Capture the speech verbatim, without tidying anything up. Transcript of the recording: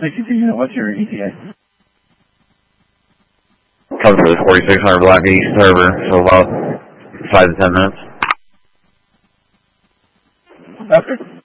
sixty-two unit, what's your E T A? Comes to the forty-six hundred block east server, so about five to ten minutes. After?